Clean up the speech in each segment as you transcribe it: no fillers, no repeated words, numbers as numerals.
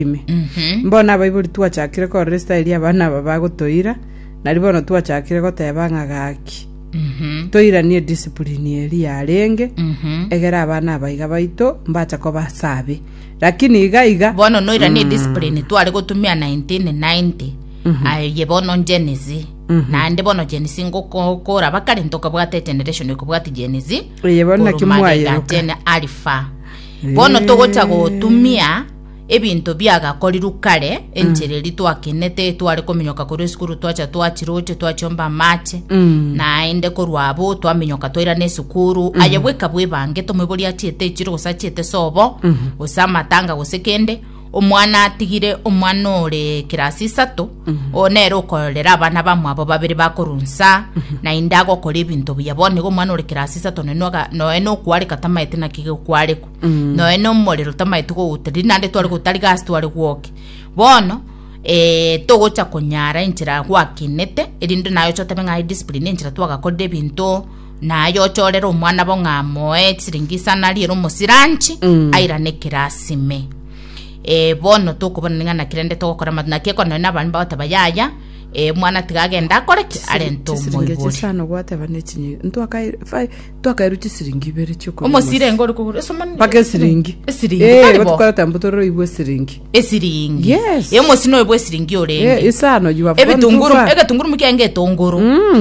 mbona baibuli twachakire ko restyle abana baba gutoira nari bono twachakire goteba ngagaki toira ni discipline eri yarenge egera abana baiga baito mbacha ko basabe lakini iga bono noira ni discipline twari gutumia 1990 aye bono Genesis na ndi bono Genesis ngokora bakari ntoka bwate generation ko bwate Genesis ye bona kimwaye tena alpha bono togocha gutumia ebintu byagakoriru kare enchereri twakinete twari kuminyoka kuri skuru twacha twachiroche twachomba mache na ende korwabo twaminyoka twaira ne sukuru ayebweka bwebange tomwibori achiete chiro gosachiete sobo osama tanga gosekende omwana atigire omwana ore kirasi 3 onero korera abana bamwabo babiri bakorunsa na indago kori bintu byabone go mwana ore kirasi 3 no eno kwari katamaite na kige kwari ko no eno morero tamaite go utiri nande twari gutari gas twari gwoke bono togocha konyara inchira gwakinete erinde nayo chote benga discipline inchira twagakode bintu nayo chorero omwana bongamo etsiringisa nali ero musiranchi aira ne kirasi me bono tukubona ngana kirende tokora madna keko na bana batabayaya mwana tigagenda akore arento moiburi sana gwate banechinyi ntwakairuti siringi bere cyuko omosire ngori ko somani pake siringi batukora tambutoro ibwe siringi esiringi yes emosino ibwe siringi orenge isano you have egetunguru mukenge tongoro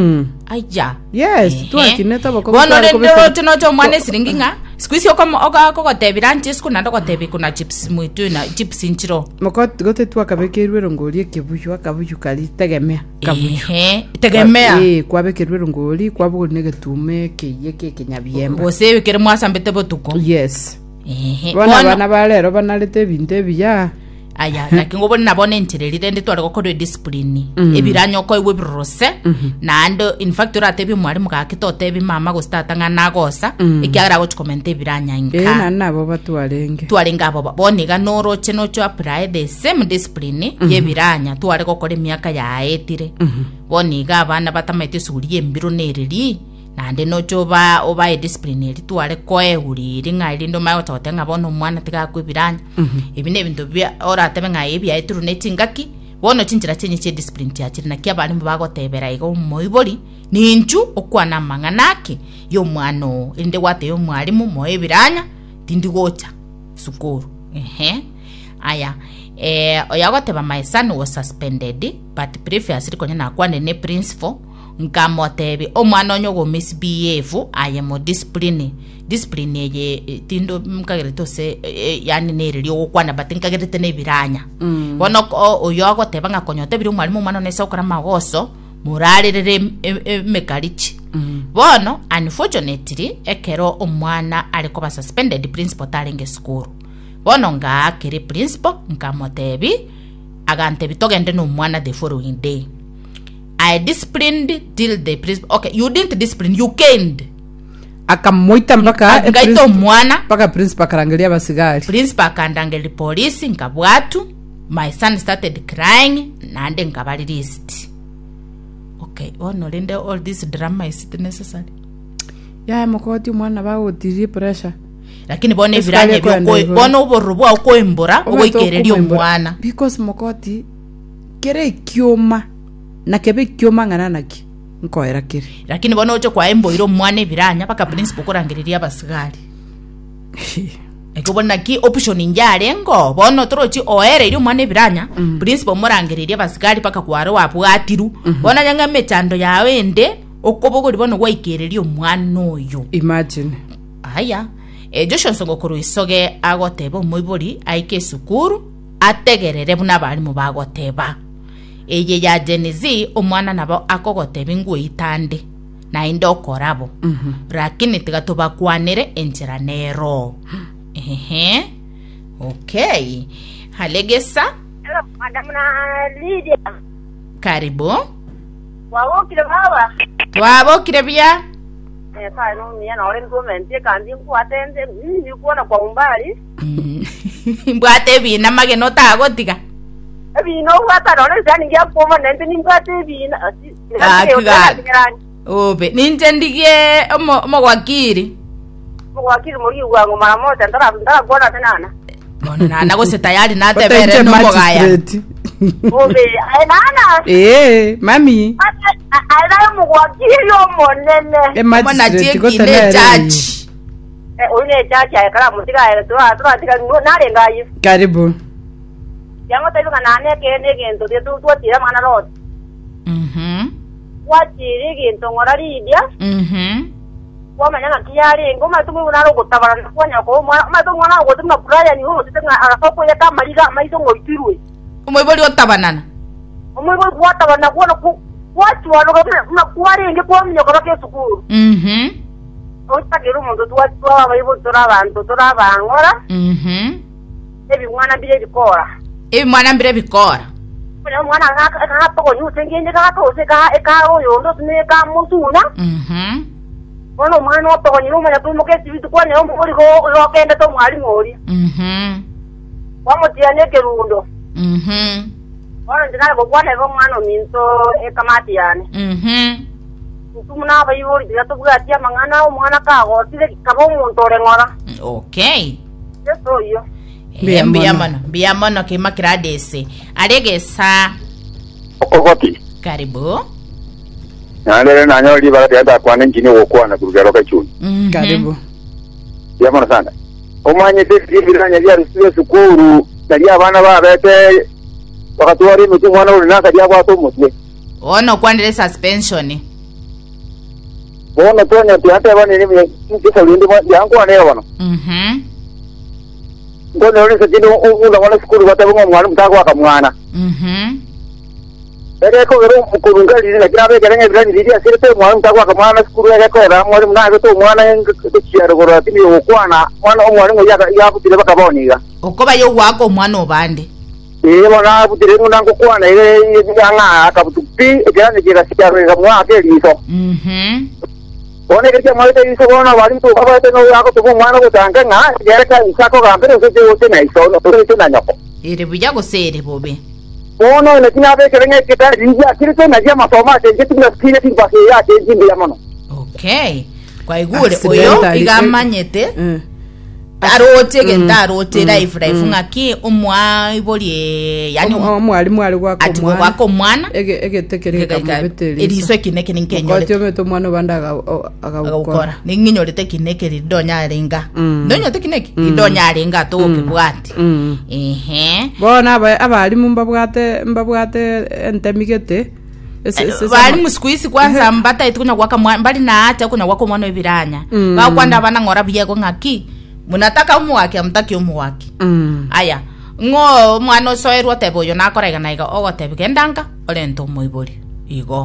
aija yes twakineta bako bono rendo tinocho mwana siringi nga squeeze ko tebiranti sku nando ko tebi kuna chips mwitu na chips inchiro mokot gote twakabekerwe rongoli kebuyu akabuyu kali tegemea kabuyu tegemea kwabekerwe rongoli kwabo negetume kiyeke kinyabyemba osebe kere mwasambete botuko yes bana balero banalete binte biya aya nakingo bonna bone enchererire ndi twari gukora discipline ebiranyo ko iwe birose na ando in fact uratebi mwari mugakitote bi mama go start ngana gosa ikyagara go comment ebiranya inka na nabo batwarenga abo boniga noro cheno cho apply the same discipline yebiranya twari gukora emyaka ya etire boniga abana batamaite suriye mbiro nereri nande nocho oba discipline eri tware koe uriri ngairi ndo mayo tatenga bono mwana tiga kwibiranya ibi ne bintu bya ora tebenga ebya eturu netingaki bono chinchira chenye che discipline cyakiri na kya bali mubagotebera igo moibori ninju okwana manganake yo mwano inde wate yo mwalimu moebiranya tindigocha sukuru aya oyagoteba my son was suspended but previously konya na kwane ne principal nkamotebi omwana onyogo misbehave ayemo discipline ye tindo mkagere tose yani nereri okwana batinkagere tene biranya bono oyogo tebanga konyote biri mwalimu mwana nesa okora magoso murarerere mekarichi bono unfortunately ekero omwana aliko ba suspended principal talenge school bono nga kiri principal nkamotebi agante bitogende no mwana the following day I disciplined till the principal. Okay, you didn't discipline, you caned. Akamoita mpaka ngaito mwana mpaka principal karangalia basigari. Principal kandangeli police nkabwatu. My son started crying na ande nkabali list. Okay, no lende all this drama is it necessary? Ya mukoti mwana bagotiri pressure. Lakini bone viranye byoko bono uborubwa uko embora ogoikereri omwana. Because mukoti kere kioma na kebe kioma ngana naki nkoera kiri lakini bono ocho kwa emboiro mwane biranya paka principal korangiriria basigari ekobona ki option injare ngo bono trochi oere iri mwane biranya principal morangiriria basigari paka kwaro wabwatiru bona nyanga mechando yawe ende okobogori bono gwaikereri omwana oyo imagine aya Joshua Songokuru isoge agoteba moibori aike sukuru ategerere buna bali mu bagoteba eye ya Genesis omwana nabo akogoteba ingu itande na indo korabo lakini tigatoba kwanere enjira nero okay halegesa madam na Lydia karibu wawokire baba twabokire bya no mia na ore ngomenti kandi nkwatende ni kuona kwa umbali mbwate bina mageno tagotiga bino watarone zani ngia poma nende nimbwate bina obe nintendigie omogwakiri muri wangu mara moja ndara kuona tena Bona na go se tayari na tebere no mogaya. Obe, nana. Mami. Ala mugwakiri omonene. Magistrate go tele judge. Une judge akala mutika tuwa tika nale ngai. Karibu. Yango tayo kanane kene gento tu tira mana rot. Watiri gento ngorari idia. Wamanya ngakiyari ngoma tumu unalo kutabara kwanya ko mato mwana ko tumna kuraya ni ho titenga arafoko ya kamaliga maiso ngoitirwe. Umwiboli otabanana. Umwiboli kuwatabana kuona watu wanoka kuwari nge kwa mnyoko ke sukuru. Otakiru mundu tuwa baibo tora bangora. Ebi mwana bile bikora. Mwana ngaka ko nyu tengende ka to se ka oyo ndo ne ka musuna. Ono mwana oto ni umanya tu moke sibitu kwa ne omuri ko lokende to mwali ngori. Wamutia ne kerundo. Ono ndina ko kwa ne mwana minto ekamati yani. Tumuna bayuri dia to bwatia mangana omwana ka go tire kabo muntu orengora. Okay. Eso yo. Biamano ke makradese. Aregesa. Okoti. Karibu. Nalele na nyoli bara ya kwa nchini wokwana kurugero ka chuni. Karibu. Biamano sana. Omanye tibiranya bya rusiye sukuru nali abana babete wakatuwari mutu mwana uri naka dia kwa to mutwe. Ono kwandele suspension. Bona tonya tiate bani ni mkisa lindi yangu ane bana. Ngono uri sekino ula wala sukuru batabunga mwana mtakwa akamwana. Ere ko gero mukurunga lili na kirabe gerenge birani lili asirete mwana mtakwa akamwana sukuru ere ko ra mwali mna to mwana ngikiyaro goro timi okwana mwana omwana ngo ya kutire bakaboniga. Okoba yo wako mwana obande. Bona kutire ndango kwana ere yanga akabutupi gerane gira sikaro ga mwa akeliso. One ke mwalete iso bona wali to baba te no yako to mwana gutanga nga gereka isako gambere usote wote na iso no to na nyako. Ere buja go sere bobe. Ono na kinabe kerenge kita rinja kirite na jama soma te kitina skine tin pase ya te jindi ya mono. Okay. Kwa igure oyo igamanyete. Arote gendarote life ngaki omwa iboli yani omwalimu ali wako mwana egetekereka mubeteri eriso kineke ninkenyole ko tyo mwana banda agakora ninginyorete kineke ridonya renga ndonyo tekineke ridonya renga to kibwati bona abalimu mbabwate entemigete bali musikuisi kwanza mbata itukunya kwaka mbali na ata kunya kwako mwana ebiranya ba kwanda bana ngora biyego ngaki munataka umuwake amtaki umuwake aya ngo mwana soerwa tebo yo nakora gana iga ogo tebo kendanga olento moibori igo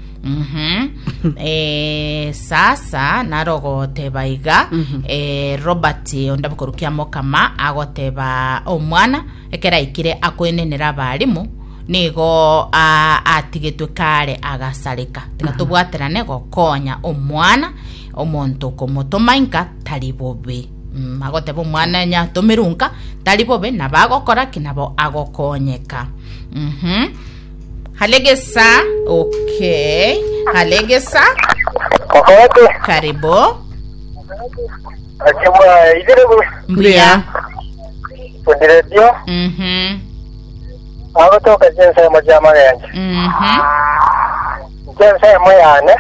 sasa narogo teba iga Robert ondabukorukia mokama agoteba omwana ekera ikire akwenenera abalimu nigo atigetwe kare agasareka tigatubwaterane gokonya omwana omonto komotomainka talibobe magotebo mwana nya tomerunka talibobe na bagokora kinabo agokonyeka halegesa okay halegesa Okoti. Karibu. Akimwa idirebu. Mbia. Pundiredio. Agotoka jensa majama yangu. Jensa moyane.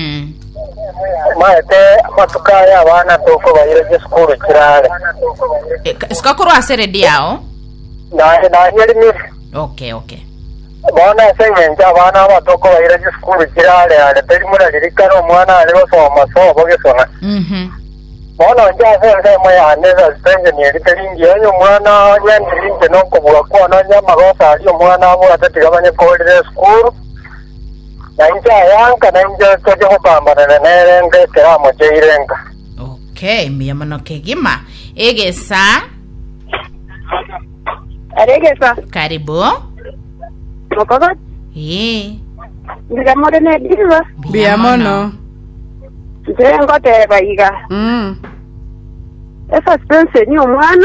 Maete matukaya abana toko bayire school kirale. Skakuru asere diao. Na yeli ni. Okay. Bona sengenja abana batoko bayire school kirale ale terimura dirikano mwana ale basoma so bogesona. Bona nja sense moyane za sengen yeli teringi yo mwana yandiringe noko bwako nanya magosa ali mwana abo atatigabanye college school. Nanja yanka nanja toje hopambana nerenge keramo jeirenga. Okay, miyamano kegima. Egesa. Aregesa. Karibu. Mokogo. Ndigamore ne diva. Biamono. Ndengo te baiga. Esa suspension ni omwana.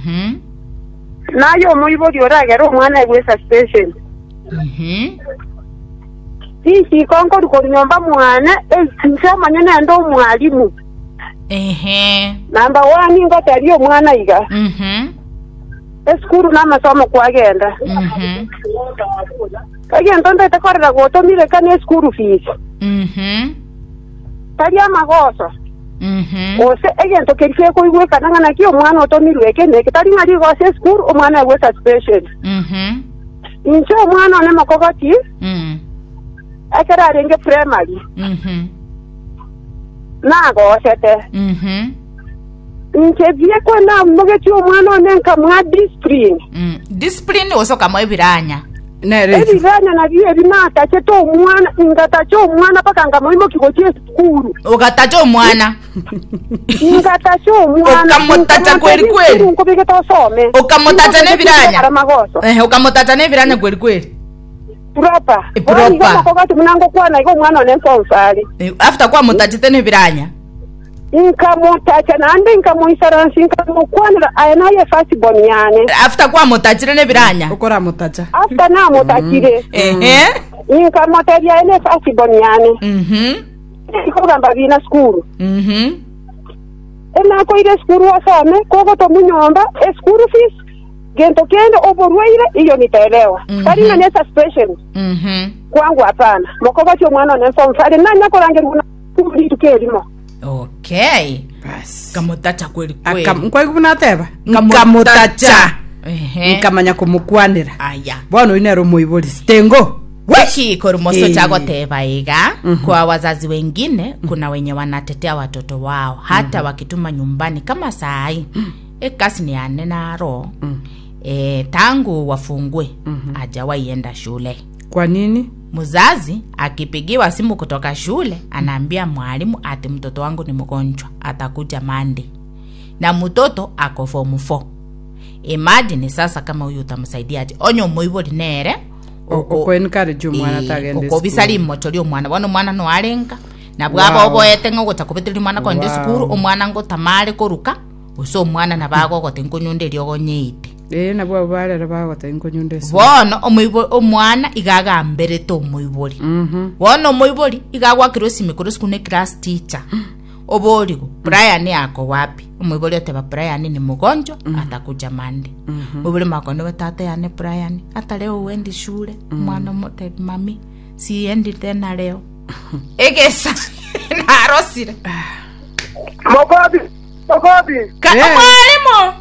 Nayo muibodi oragero omwana egwe suspension. Sisi konko dukorunyomba mwana nsama nyene ndo mwalimu. Number 1 ngota aliyo mwana iga. Eskuru na masomo kwagenda. Agenda ndete korera gotomire kana eskuru fees. Tari amagoso. Ose agenda kerifye ko igwe kana ngana ki omwana otomirwe kene kitari ngari gose eskuru omwana we suspension. Incho omwana one makogoti. Akara renge primary. Na gosete. Nkebye ko na mugeti omwana onenka mwa discipline. Discipline osoka mwe biranya. Ebiranya na bye binata cheto omwana ingatacho omwana paka ngamoimo kigotie skuru. Ogatacho omwana. Ingatacho omwana. Ukamutacha kweli kweli. Nkobigeta osome. Ukamutacha ne biranya. Ukamutacha ne biranya kweli kweli. Proper. Proper. Kokati munango kwana iko mwana onenka onsali. After kwa mutachite ne biranya. Inkamutacha nande inkamuinsurance inkamukwanira ayanaye first born yani. After kwa mutachire ne biranya. Ukora mutacha. After na mutachire. Inkamutacha ene first born yani. Ikogamba bina skuru. Ena ko ire skuru asome koko to munyomba skuru fees gento kende oborweire iyo nitaelewa. Kali na nesa special. Kwangu hapana. Mokobati omwana onenso mfale nanya korange nguna kuri tukelimo. Okay. Bas. Kamutacha kweli kweli. Kwa kuna teba. Kamutacha. Nkamanya kumukwanira. Aya. Bwana inero muiboli stengo. Weshi korumoso chago teba iga. Kwa wazazi wengine kuna wenye wanatetea watoto wao hata wakituma nyumbani kama sai. Kasi ni ane naro. Tangu wafungwe hajawahi enda shule. Kwa nini? Mzazi akipigiwa simu kutoka shule anaambia mwalimu ati mtoto wangu ni mgonjwa atakuja Monday. Na mtoto ako form 4. Imagine sasa kama huyu utamsaidia ati onyo muiboli nere Oko encourage umwana tagende. Oko bisali mochori umwana bono mwana no arenga. Na bwaba oboete ngo gutakubitira mwana ko ndi skuru umwana ngo tamale koruka. Uso umwana na bago gotenkunyunde lyogonyite. Na bwa barera bagota inkonyunde. Bono omwana igaga mbere to muiboli. Bono muiboli igagwa kirosi mikuru skune class teacher. Oboligo Brian yako wapi? Muiboli ateba Brian ni mgonjwa atakuja Monday. Obole makono batata yane Brian hata leo uendi shule. Mwana mote mami si endi tena leo. Egesa na rosire. Mokobi. Mwalimu.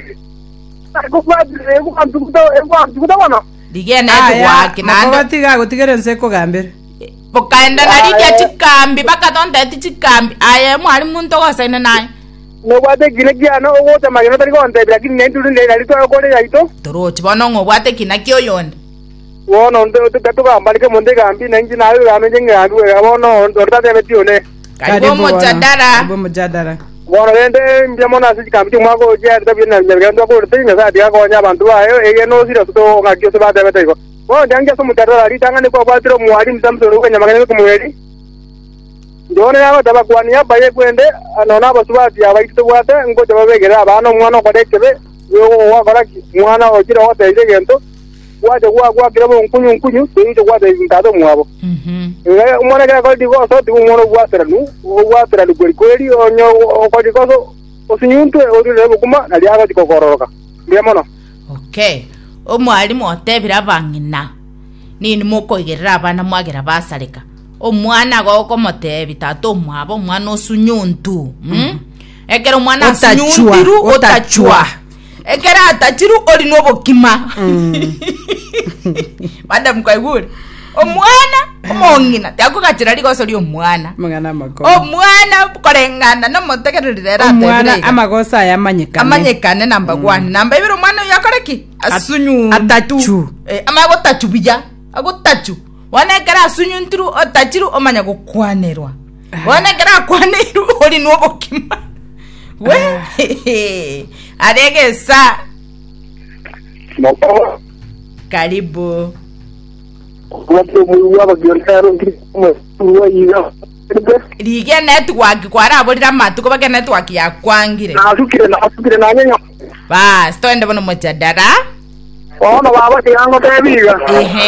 Digene wake nando batiga gutigere nseko gambere bokaenda na lidia chikambi baka tonda chikambi aye mwalimu ntogosa ine naye no wate gine giano wote magino tari konte lakini nendu nde nali to ko le yaito torochi bono ngo bwate kina kyo yonde wono ndo to kambalike monde gambi nenji nayo gamenje ngandu wono ndo tate betione karibu mojadara Bueno, gente, enviamos a hacer cambio más con ya está bien, ya llegando a corte, ya sabía que coña bandua, no si lo todo aquí se va a tener. Bueno, ya somos tarde ahorita, hagan de cuatro muarim tam solo que llaman como él. Yo no hago taba cuania, vaya cuende, no na basua, ya va to guate, un coche va a ver, va no mano para que ve, yo voy para aquí, mano o quiero hotel de viento. Guate quiero un cuño, y yo guate en cada muavo. Un mono que digo, so un mono guatera, no, guatera lu cueri o no o cosa o sinyuntu o de kuma na ya ga kokoroka. Biamono. Okay. O mwalimu otebira bangina. Nini moko igerera abana mwagera basareka. O mwana goko motebi tato mwabo mwana osunyuntu. Ekero mwana osunyuntiru otachwa. Ekera atachiru oli nobokima. Banda mkaigure. Omwana omongina tyako kachirali koso lyo mwana mangana mako omwana korengana no motekererera omwana amagosa yamanyekane number 1 number 2 omwana yakoreki asunyu atachu amago tachu bija ago tachu wana kera asunyu nturu otachiru omanya gukwanerwa wana kera kwaneru oli nobokima we aregesa Moko karibu Wato mu waba gyonaro ngimo yiga Lige network kwara abolira matuko bage network ya kwangire asukire na nyanya bas toende bono mojadara ono baba tiango tebiga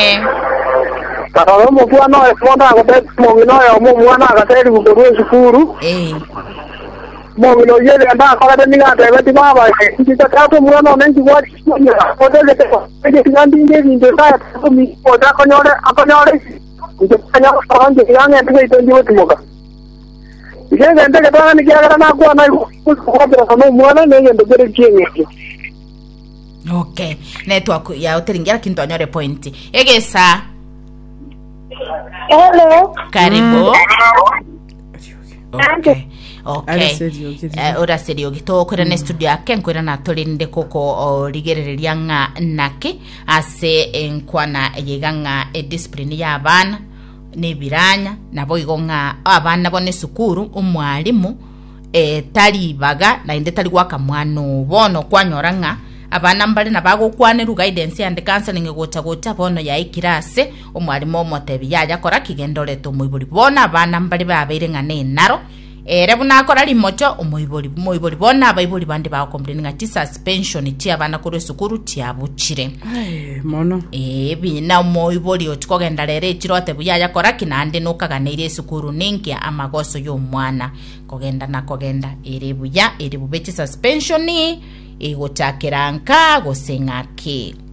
Karo mo fuano e fonda ko te mo ngino e mo mwana ka te ku ko sukuru Mobilo yele anda kwa ni ga tebe ti ba ba ti ta ka to mwana na ngi wa ni ko de ke ti ngandi ni de ta ko mi ko da ko nyore ni de kanya ko ran de ga ne te to ni ti mo ka ye ga nda ke ta ni ga na ko na ko ko de ko mwana ne ngi de ke ni. Okay, network ya uteringira kintu anyore point. Egesa. Hello. Karibu. Okay. Ora serio gito kwira ne studio yake nkwira na tolinde koko rigerereria nga naki ase enkwana yeganga discipline ya abana ne biranya nabo igonga abana bone sukuru umwalimu tali baga na inde tali gwaka mwano bono kwanyora nga abana mbali na bago kwaneru guidance and counseling gocha bono ya ikirase umwalimu omotebi yaja kora kigendore to muiburi bona abana mbali babeire nga ne naro buna akora limocho umuibori bona abaibori bandi ba complain ngati suspension ti abana kuri sukuru ti abuchire mono bina umuibori otikogenda rere tirote buyaya kora kinande nukaganire sukuru ninki amagoso yo mwana kogenda ere buya ere bubeti suspension igochakiranka gosengake